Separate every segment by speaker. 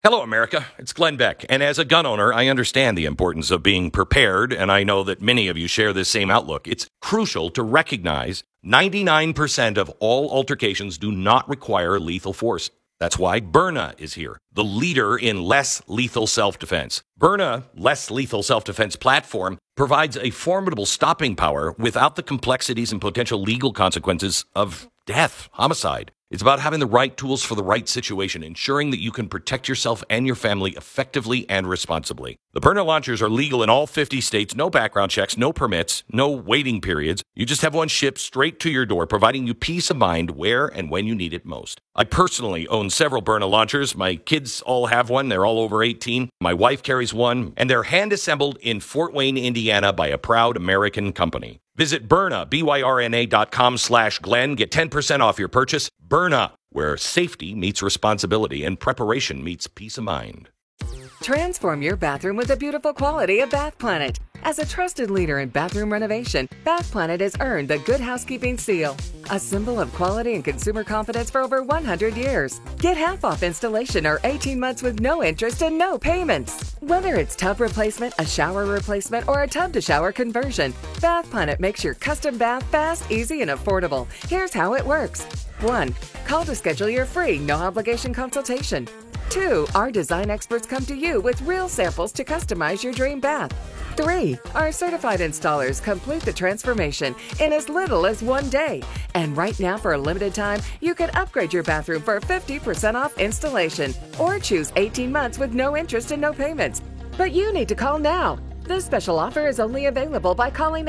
Speaker 1: Hello, America. It's Glenn Beck. And as a gun owner, I understand the importance of being prepared, and I know that many of you share this same outlook. It's crucial to recognize 99% of all altercations do not require lethal force. That's why Byrna is here, the leader in less lethal self-defense. Byrna, less lethal self-defense platform, provides a formidable stopping power without the complexities and potential legal consequences of death, homicide. It's about having the right tools for the right situation, ensuring that you can protect yourself and your family effectively and responsibly. The Byrna launchers are legal in all 50 states, no background checks, no permits, no waiting periods. You just have one shipped straight to your door, providing you peace of mind where and when you need it most. I personally own several Byrna launchers. My kids all have one. They're all over 18. My wife carries one, and they're hand-assembled in Fort Wayne, Indiana by a proud American company. Visit Byrna, BYRNA.com/Glenn. Get 10% off your purchase. Byrna, where safety meets responsibility and preparation meets peace of mind.
Speaker 2: Transform your bathroom with the beautiful quality of Bath Planet. As a trusted leader in bathroom renovation, Bath Planet has earned the Good Housekeeping seal, a symbol of quality and consumer confidence for over 100 years. Get half off installation or 18 months with no interest and no payments. Whether it's tub replacement, a shower replacement, or a tub-to-shower conversion, Bath Planet makes your custom bath fast, easy, and affordable. Here's how it works. 1. Call to schedule your free, no-obligation consultation. 2. Our design experts come to you with real samples to customize your dream bath. 3. Our certified installers complete the transformation in as little as 1 day. And right now, for a limited time, you can upgrade your bathroom for 50% off installation or choose 18 months with no interest and no payments. But you need to call now. This special offer is only available by calling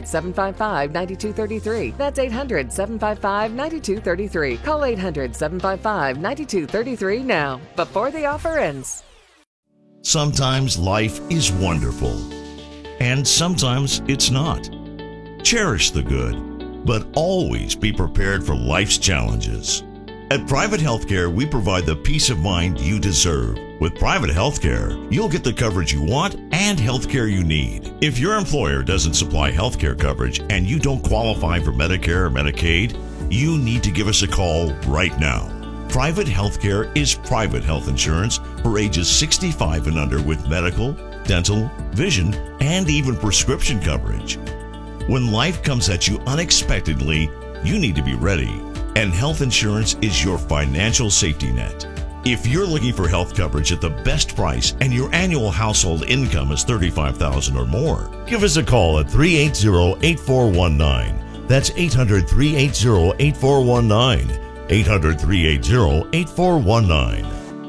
Speaker 2: 800-755-9233. That's 800-755-9233. Call 800-755-9233 now, before the offer ends.
Speaker 3: Sometimes life is wonderful, and sometimes it's not. Cherish the good, but always be prepared for life's challenges. At Private Healthcare, we provide the peace of mind you deserve. With Private Healthcare, you'll get the coverage you want and healthcare you need. If your employer doesn't supply healthcare coverage and you don't qualify for Medicare or Medicaid, you need to give us a call right now. Private Healthcare is private health insurance for ages 65 and under with medical, dental, vision, and even prescription coverage. When life comes at you unexpectedly, you need to be ready. And health insurance is your financial safety net. If you're looking for health coverage at the best price and your annual household income is $35,000 or more, give us a call at 380-8419. That's 800-380-8419. 800-380-8419.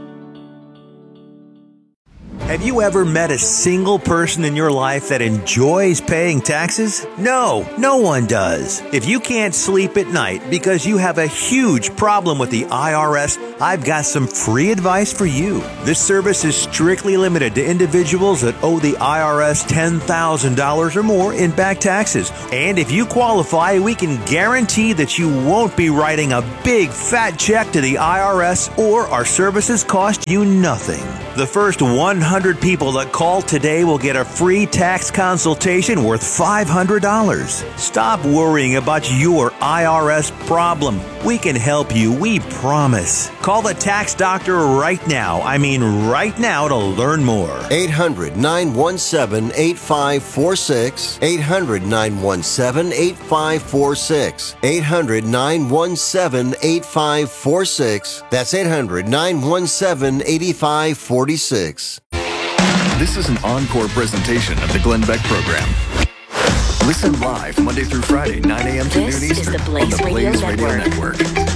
Speaker 4: Have you ever met a single person in your life that enjoys paying taxes? No, no one does. If you can't sleep at night because you have a huge problem with the IRS, I've got some free advice for you. This service is strictly limited to individuals that owe the IRS $10,000 or more in back taxes. And if you qualify, we can guarantee that you won't be writing a big fat check to the IRS, or our services cost you nothing. The first 100 people that call today will get a free tax consultation worth $500. Stop worrying about your IRS problem. We can help you, we promise. Call the tax doctor right now. I mean right now, to learn more.
Speaker 5: 800-917-8546. 800-917-8546. 800-917-8546. That's 800-917-8546.
Speaker 6: This is an encore presentation of the Glenn Beck Program. Listen live Monday through Friday, 9 a.m. to noon Eastern on the Blaze Radio Network.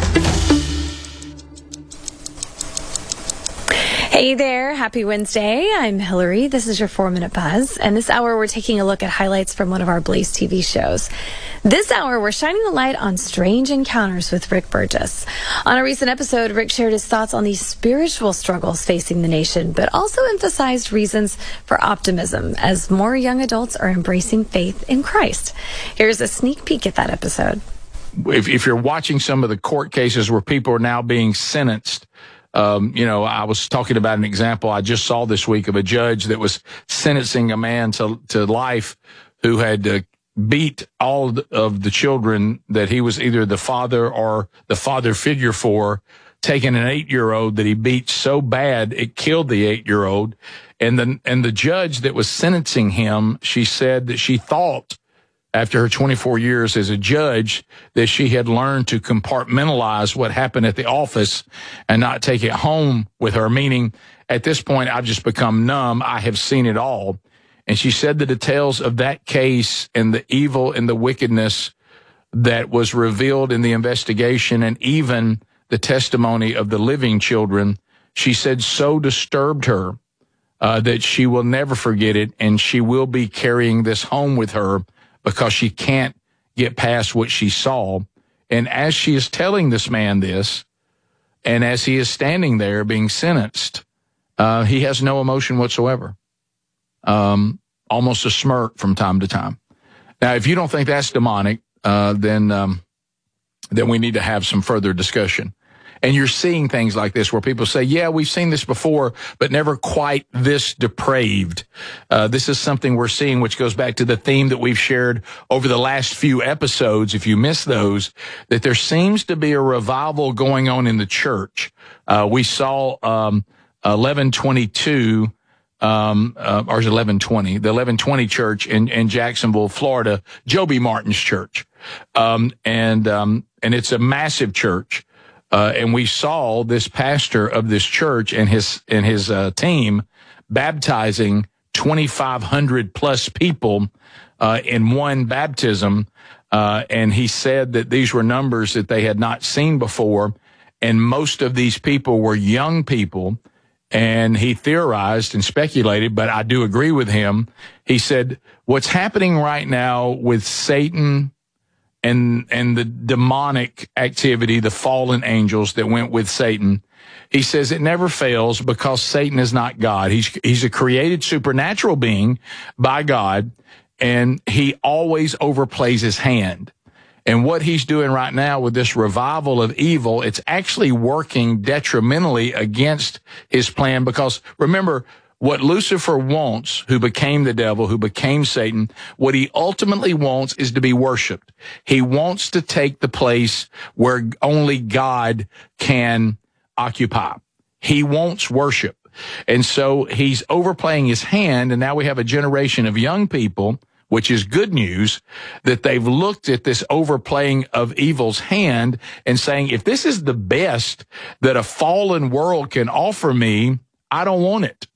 Speaker 7: Hey there, happy Wednesday. I'm Hillary. This is your 4-Minute Buzz. And this hour, we're taking a look at highlights from one of our Blaze TV shows. This hour, we're shining the light on strange encounters with Rick Burgess. On a recent episode, Rick shared his thoughts on the spiritual struggles facing the nation, but also emphasized reasons for optimism as more young adults are embracing faith in Christ. Here's a sneak peek at that episode.
Speaker 8: If you're watching some of the court cases where people are now being sentenced, I was talking about an example I just saw this week of a judge that was sentencing a man to life who had beat all of the children that he was either the father or the father figure for taken an 8-year-old that he beat so bad it killed the 8-year-old. And the judge that was sentencing him, she said that she thought after her 24 years as a judge that she had learned to compartmentalize what happened at the office and not take it home with her, meaning at this point I've just become numb. I have seen it all. And she said the details of that case and the evil and the wickedness that was revealed in the investigation and even the testimony of the living children, she said so disturbed her that she will never forget it, and she will be carrying this home with her because she can't get past what she saw. And as she is telling this man this, and as he is standing there being sentenced, he has no emotion whatsoever, almost a smirk from time to time. Now, if you don't think that's demonic, then we need to have some further discussion. And you're seeing things like this where people say, yeah, we've seen this before, but never quite this depraved. This is something we're seeing, which goes back to the theme that we've shared over the last few episodes, if you missed those, that there seems to be a revival going on in the church. We saw 1122, or 1120, the 1120 church in Jacksonville, Florida, Joby Martin's church. And it's a massive church. And we saw this pastor of this church and his team baptizing 2,500 plus people in one baptism. And he said that these were numbers that they had not seen before. And most of these people were young people. And he theorized and speculated, but I do agree with him. He said, what's happening right now with Satan and the demonic activity, the fallen angels that went with Satan, he says it never fails because Satan is not God. He's a created supernatural being by God, and he always overplays his hand. And what he's doing right now with this revival of evil, it's actually working detrimentally against his plan, because remember, what Lucifer wants, who became the devil, who became Satan, what he ultimately wants is to be worshiped. He wants to take the place where only God can occupy. He wants worship. And so he's overplaying his hand, and now we have a generation of young people, which is good news, that they've looked at this overplaying of evil's hand and saying, if this is the best that a fallen world can offer me, I don't want it.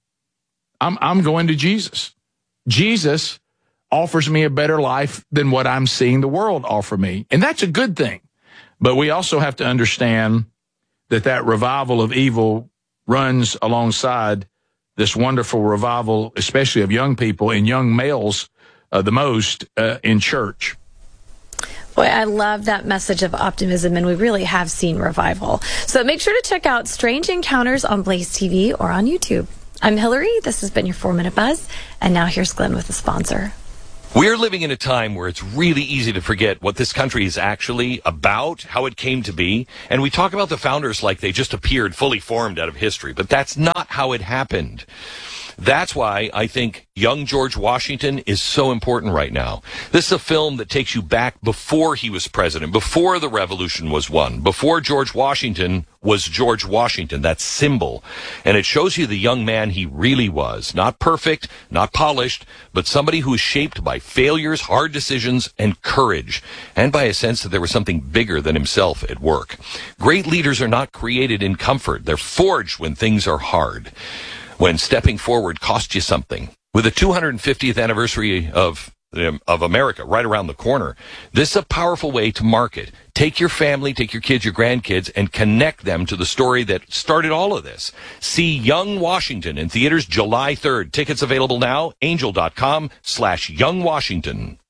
Speaker 8: I'm going to Jesus. Jesus offers me a better life than what I'm seeing the world offer me. And that's a good thing. But we also have to understand that revival of evil runs alongside this wonderful revival, especially of young people and young males, the most in church.
Speaker 7: Boy, I love that message of optimism, and we really have seen revival. So make sure to check out Strange Encounters on Blaze TV or on YouTube. I'm Hillary. This has been your 4-Minute Buzz. And now here's Glenn with the sponsor.
Speaker 1: We're living in a time where it's really easy to forget what this country is actually about, how it came to be. And we talk about the founders like they just appeared fully formed out of history, but that's not how it happened. That's why I think young George Washington is so important right now. This is a film that takes you back before he was president, before the revolution was won, before George Washington was George Washington, that symbol. And it shows you the young man he really was. Not perfect, not polished, but somebody who was shaped by failures, hard decisions, and courage, and by a sense that there was something bigger than himself at work. Great leaders are not created in comfort. They're forged when things are hard, when stepping forward costs you something. With the 250th anniversary of America right around the corner, this is a powerful way to market. Take your family, take your kids, your grandkids, and connect them to the story that started all of this. See Young Washington in theaters July 3rd. Tickets available now, angel.com/YoungWashington.